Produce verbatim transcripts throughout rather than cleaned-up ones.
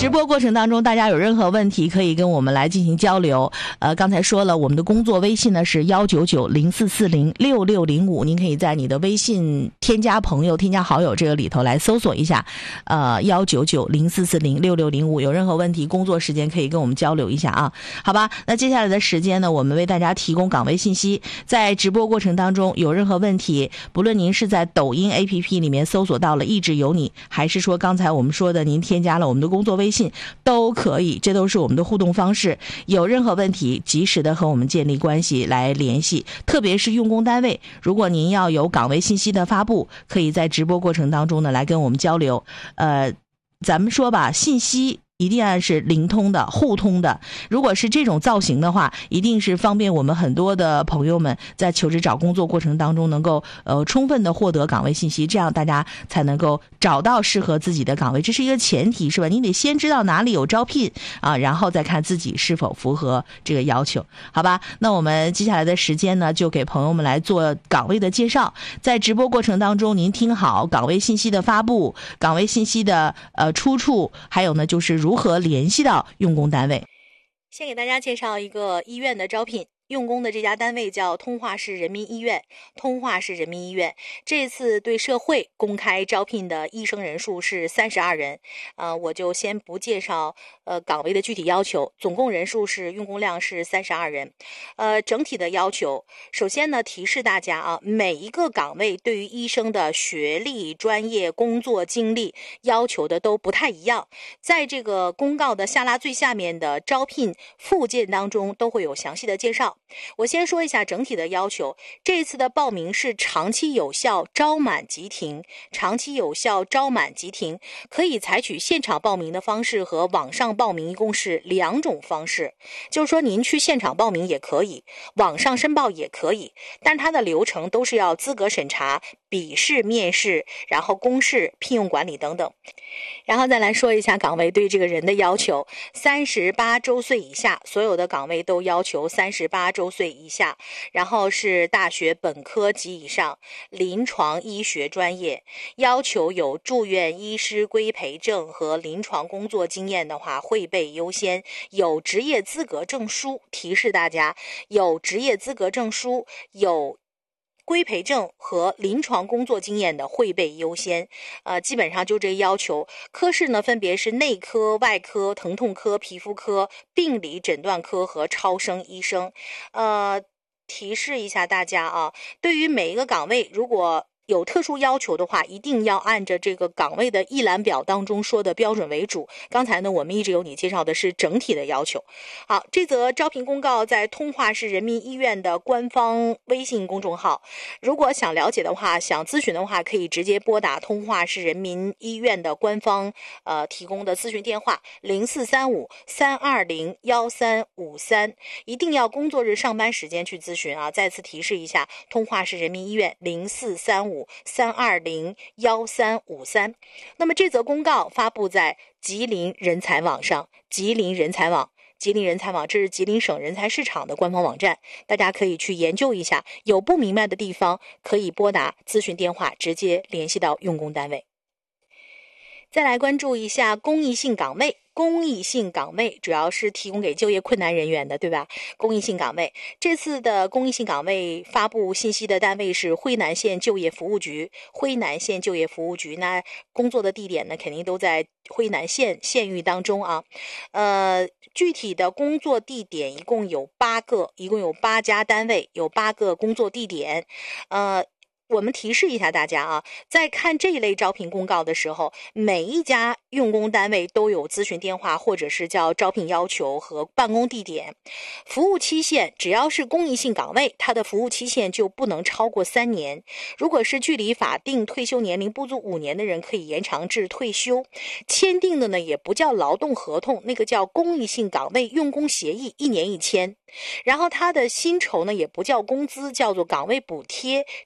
直播过程当中，大家有任何问题可以跟我们来进行交流。呃，刚才说了，我们的工作微信呢是幺九九零四四零六六零五，您可以在你的微信添加朋友、添加好友这个里头来搜索一下，呃，幺九九零四四零六六零五，有任何问题，工作时间可以跟我们交流一下啊，好吧？那接下来的时间呢，我们为大家提供岗位信息，在直播过程当中有任何问题，不论您是在抖音 A P P 里面搜索到了一直有你，还是说刚才我们说的您添加了我们的工作微信，都可以，这都是我们的互动方式。有任何问题及时的和我们建立关系来联系，特别是用工单位，如果您要有岗位信息的发布，可以在直播过程当中呢来跟我们交流。呃，咱们说吧，信息一定要是灵通的、互通的。如果是这种造型的话，一定是方便我们很多的朋友们在求职找工作过程当中能够呃充分的获得岗位信息，这样大家才能够找到适合自己的岗位，这是一个前提，是吧？你得先知道哪里有招聘啊，然后再看自己是否符合这个要求，好吧？那我们接下来的时间呢，就给朋友们来做岗位的介绍。在直播过程当中，您听好岗位信息的发布、岗位信息的呃出处，还有呢就是如何联系到用工单位。先给大家介绍一个医院的招聘，用工的这家单位叫通化市人民医院。通化市人民医院这次对社会公开招聘的医生人数是三十二人，呃，我就先不介绍呃岗位的具体要求，总共人数是用工量是三十二人。呃，整体的要求，首先呢提示大家啊，每一个岗位对于医生的学历、专业、工作经历要求的都不太一样，在这个公告的下拉最下面的招聘附件当中都会有详细的介绍。我先说一下整体的要求，这次的报名是长期有效招满即停，长期有效招满即停，可以采取现场报名的方式和网上报名，一共是两种方式，就是说您去现场报名也可以，网上申报也可以，但它的流程都是要资格审查、笔试、面试，然后公示、聘用管理等等。然后再来说一下岗位对这个人的要求，三十八周岁以下，所有的岗位都要求三十八周岁以下，然后是大学本科及以上，临床医学专业，要求有住院医师规培证和临床工作经验的话会被优先，有职业资格证书，提示大家有职业资格证书、有规培证和临床工作经验的会被优先，呃，基本上就这要求。科室呢分别是内科、外科、疼痛科、皮肤科、病理诊断科和超声医生。呃，提示一下大家啊，对于每一个岗位，如果有特殊要求的话，一定要按着这个岗位的一览表当中说的标准为主。刚才呢，我们一直有你介绍的是整体的要求。好，这则招聘公告在通化市人民医院的官方微信公众号。如果想了解的话，想咨询的话，可以直接拨打通化市人民医院的官方呃提供的咨询电话零四三五三二零幺三五三，一定要工作日上班时间去咨询啊！再次提示一下，通化市人民医院零四三五三二零幺三五三。那么这则公告发布在吉林人才网上，吉林人才网，吉林人才网，这是吉林省人才市场的官方网站，大家可以去研究一下，有不明白的地方可以拨打咨询电话直接联系到用工单位。再来关注一下公益性岗位。公益性岗位主要是提供给就业困难人员的，对吧？公益性岗位，这次的公益性岗位发布信息的单位是辉南县就业服务局。辉南县就业服务局，那工作的地点呢，肯定都在辉南县县域当中啊。呃，具体的工作地点一共有八个，一共有八家单位，有八个工作地点。呃。我们提示一下大家啊，在看这一类招聘公告的时候，每一家用工单位都有咨询电话或者是叫招聘要求和办公地点。服务期限，只要是公益性岗位，它的服务期限就不能超过三年。如果是距离法定退休年龄不足五年的人，可以延长至退休。签订的呢也不叫劳动合同，那个叫公益性岗位用工协议，一年一签。然后它的薪酬呢也不叫工资，叫做岗位补贴，执行的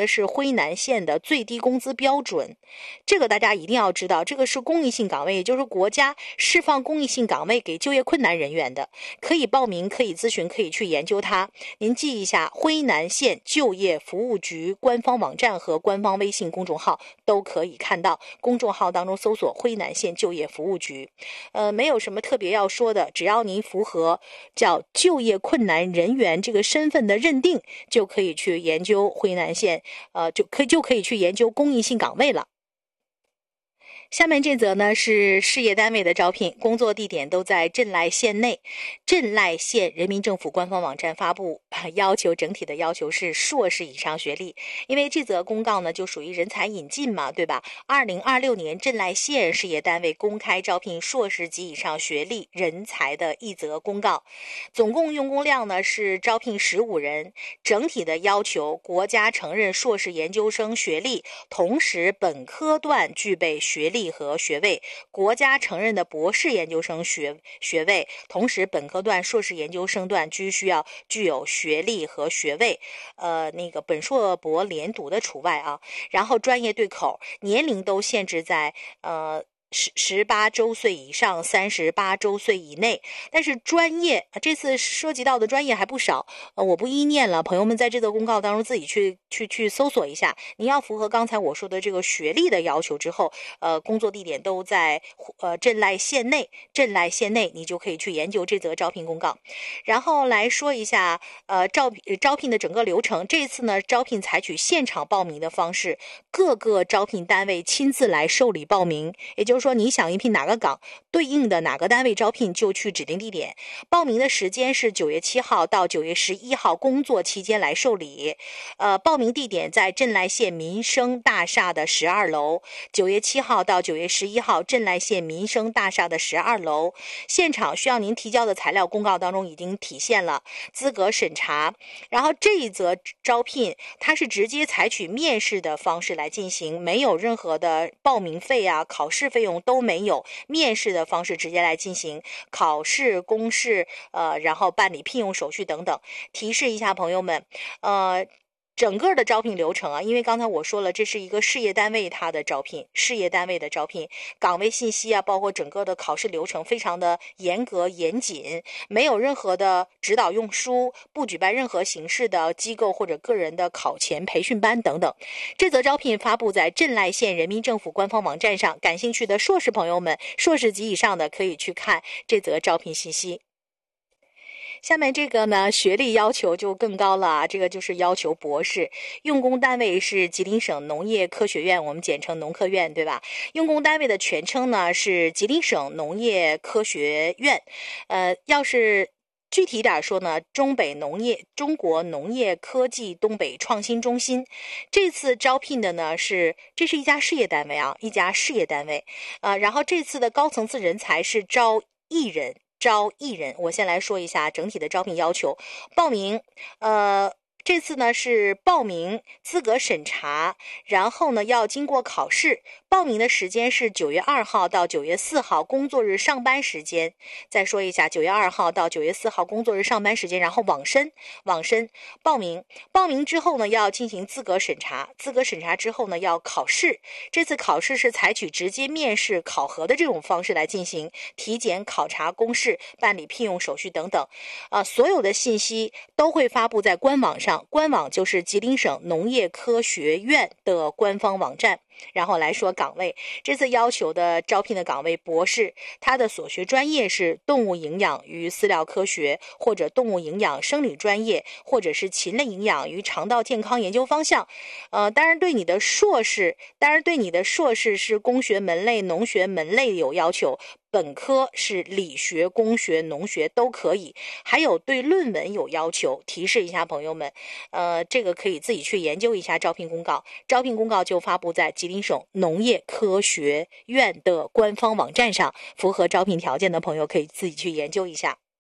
的是辉南县的最低工资标准，这个大家一定要知道，这个是公益性岗位，也就是国家释放公益性岗位给就业困难人员的，可以报名，可以咨询，可以去研究它。您记一下，辉南县就业服务局官方网站和官方微信公众号都可以看到，公众号当中搜索辉南县就业服务局。呃，没有什么特别要说的，只要您符合叫就业困难人员这个身份的认定，就可以去研究辉南县，呃，就可以就可以去研究公益性岗位了。下面这则呢是事业单位的招聘，工作地点都在镇赖县内。镇赖县人民政府官方网站发布，要求整体的要求是硕士以上学历。因为这则公告呢就属于人才引进嘛，对吧？二零二六年镇赖县事业单位公开招聘硕士及以上学历人才的一则公告，总共用工量呢是招聘十五人，整体的要求国家承认硕士研究生学历，同时本科段具备学历和学位，国家承认的博士研究生学学位，同时本科段、硕士研究生段均需要具有学历和学位，呃，那个本硕博连读的除外啊。然后专业对口，年龄都限制在呃。十十八周岁以上，三十八周岁以内。但是专业这次涉及到的专业还不少，呃，我不一一念了，朋友们在这则公告当中自己去去去搜索一下。你要符合刚才我说的这个学历的要求之后，呃，工作地点都在呃镇赖县内，镇赖县内你就可以去研究这则招聘公告。然后来说一下呃招招聘的整个流程。这次呢，招聘采取现场报名的方式，各个招聘单位亲自来受理报名，也就是说你想应聘哪个岗，对应的哪个单位招聘就去指定地点。报名的时间是九月七号到九月十一号工作期间来受理。呃，报名地点在镇赖县民生大厦的十二楼，九月七号到九月十一号镇赖县民生大厦的十二楼。现场需要您提交的材料公告当中已经体现了资格审查。然后这一则招聘它是直接采取面试的方式来进行，没有任何的报名费啊、考试费用都没有，面试的方式直接来进行，考试、公示，呃，然后办理聘用手续等等。提示一下朋友们，呃。整个的招聘流程啊，因为刚才我说了，这是一个事业单位它的招聘，事业单位的招聘，岗位信息啊，包括整个的考试流程非常的严格严谨，没有任何的指导用书，不举办任何形式的机构或者个人的考前培训班等等。这则招聘发布在镇赖县人民政府官方网站上，感兴趣的硕士朋友们，硕士及以上的可以去看这则招聘信息。下面这个呢，学历要求就更高了啊，这个就是要求博士。用工单位是吉林省农业科学院，我们简称农科院，对吧？用工单位的全称呢是吉林省农业科学院。呃，要是具体点说呢，中北农业中国农业科技东北创新中心。这次招聘的呢是，这是一家事业单位啊，一家事业单位。呃，然后这次的高层次人才是招一人。招一人，我先来说一下整体的招聘要求。报名，呃，这次呢是报名资格审查，然后呢要经过考试。报名的时间是九月二号到九月四号工作日上班时间。再说一下，九月二号到九月四号工作日上班时间，然后网申，网申报名。报名之后呢，要进行资格审查，资格审查之后呢，要考试。这次考试是采取直接面试考核的这种方式来进行，体检、考察、公示、办理聘用手续等等。啊、呃，所有的信息都会发布在官网上，官网就是吉林省农业科学院的官方网站。然后来说岗位，这次要求的招聘的岗位博士，他的所学专业是动物营养与饲料科学，或者动物营养生理专业，或者是禽类营养与肠道健康研究方向。呃，当然对你的硕士，当然对你的硕士是工学门类、农学门类有要求。本科是理学、工学、农学都可以，还有对论文有要求。提示一下朋友们，呃，这个可以自己去研究一下招聘公告。招聘公告就发布在吉林省农业科学院的官方网站上，符合招聘条件的朋友可以自己去研究一下。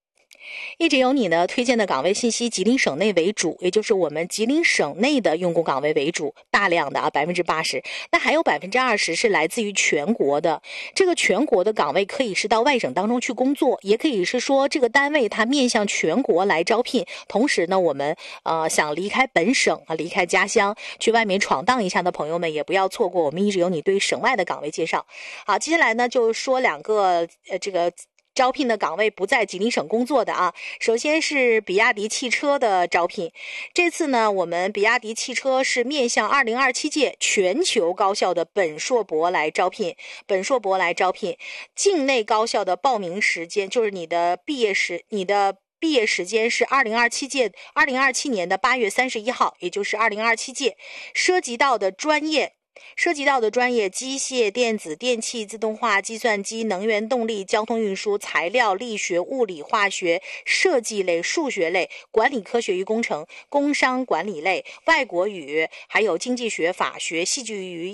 一直有你呢推荐的岗位信息，吉林省内为主，也就是我们吉林省内的用工岗位为主，大量的啊百分之八十，那还有百分之二十是来自于全国的。这个全国的岗位可以是到外省当中去工作，也可以是说这个单位它面向全国来招聘，同时呢，我们呃想离开本省啊，离开家乡去外面闯荡一下的朋友们，也不要错过我们一直有你对省外的岗位介绍。好，接下来呢就说两个呃这个。招聘的岗位不在吉林省工作的啊，首先是比亚迪汽车的招聘。这次呢，我们比亚迪汽车是面向二零二七届全球高校的本硕博来招聘，本硕博来招聘。境内高校的报名时间就是你的毕业时，你的毕业时间是二零二七届二零二七年的八月三十一号，也就是二零二七届，涉及到的专业。涉及到的专业：机械、电子、电气、自动化、计算机、能源动力、交通运输、材料、力学、物理、化学、设计类、数学类、管理科学与工程、工商管理类、外国语，还有经济学、法学、戏剧与